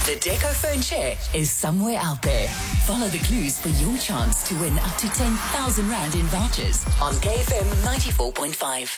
The DecoPhone chair is somewhere out there. Follow the clues for your chance to win up to 10,000 Rand in vouchers on KFM 94.5.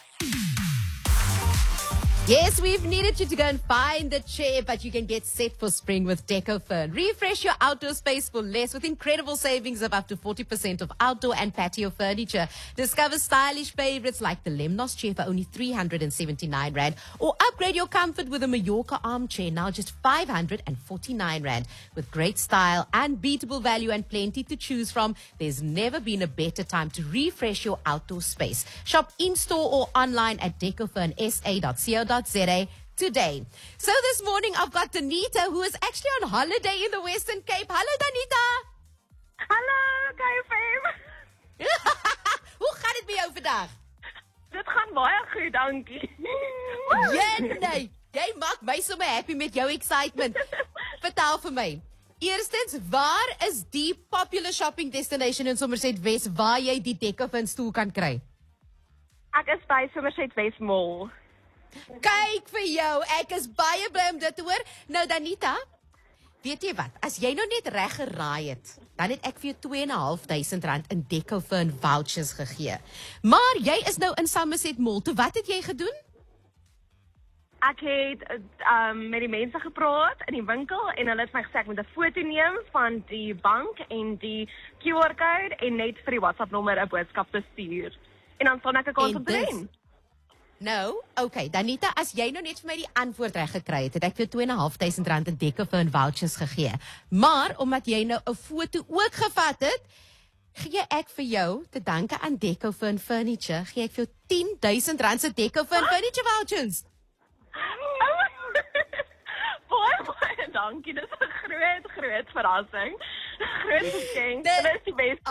Yes, we've needed you to go and find the chair, but you can get set for spring with DecoFern. Refresh your outdoor space for less with incredible savings of up to 40% of outdoor and patio furniture. Discover stylish favorites like the Lemnos chair for only 379 Rand, or upgrade your comfort with a Mallorca armchair, now just 549 Rand. With great style, unbeatable value, and plenty to choose from, there's never been a better time to refresh your outdoor space. Shop in-store or online at decofernsa.co.za today. So this morning I've got Danita, who is actually on holiday in the Western Cape. Hallo Danita. Hallo, KFM. Hoe gaat het met jou vandag? Dit gaan baie goed, dankie. Nee, jy maak my so happy met jou excitement. Vertel vir my. Eerstens, waar is die popular shopping destination in Somerset West waar jy die DecoFern stoel kan kry? Ek is by Somerset West Mall. Kyk vir jou, ek is baie bly om dit te hoor. Nou Danita, weet jy wat, as jy nou net reg geraai het, dan het ek vir jou 2.500 Rand in DecoFern vouchers gegee. Maar jy is nou in Somerset Mall, toe wat het jy gedoen? Ek het met die mense gepraat in die winkel en hulle het my gesê ek moet 'n foto neem van die bank en die QR-code en net vir die WhatsApp-nommer 'n boodskap te stuur. En dan staan ek 'n kans om te wen. Nou, okay, Danita, as jy nou net vir my die antwoord reg gekry het, het ek vir 2.500 Rand in DecoFern vouchers gegee. Maar omdat jy nou 'n foto ook gevat het, gee ek vir jou te danke aan DecoFern Furniture, gee ek vir jou 10,000 Rand se DecoFern Furniture vouchers. Baie dankie, dit is 'n groot verrassing. Groot geskenk, dit is die beste.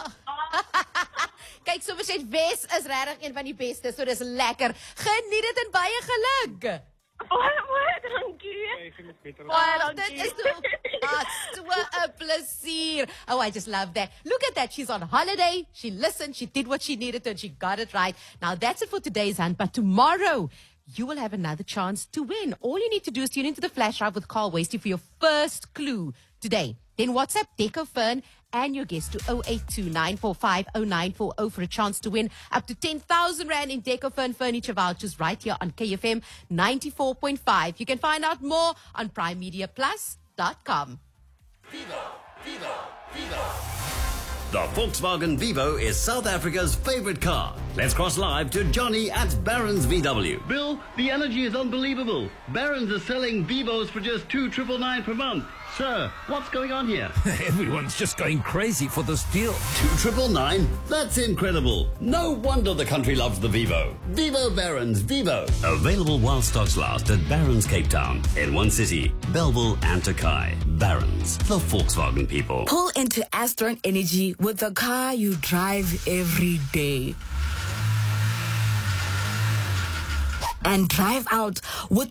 Kyk, Somerset West is regtig een van die beste, so dis lekker. Geniet dit en baie geluk. Baie dankie. Baie dankie. Dit is so 'n plesier. Oh, I just love that. Look at that. She's on holiday. She listened. She did what she needed to, and she got it right. Now, that's it for today's hunt. But tomorrow, you will have another chance to win. All you need to do is tune into the Flash Drive with Carl Wasty for your first clue today. Then WhatsApp DecoFern and your guest to 0829450940 for a chance to win up to 10,000 Rand in DecoFern furniture vouchers right here on KFM 94.5. You can find out more on primemediaplus.com. The Volkswagen Vivo is South Africa's favorite car. Let's cross live to Johnny at Barron's VW. Bill, the energy is unbelievable. Barron's is selling Vivos for just 2,999 per month. Sir, what's going on here? Everyone's just going crazy for this deal. 2,999? That's incredible. No wonder the country loves the Vivo. Vivo Barron's Vivo. Available while stocks last at Barron's Cape Town, in one city, Bellville and Takai. Barron's, the Volkswagen people. Pull into Astron Energy with the car you drive every day. And drive out with